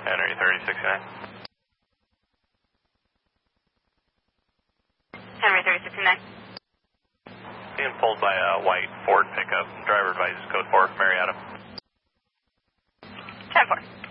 Henry 3069. Henry 3069. Being pulled by a white Ford pickup. Driver advises code 4, Marietta. 10-4.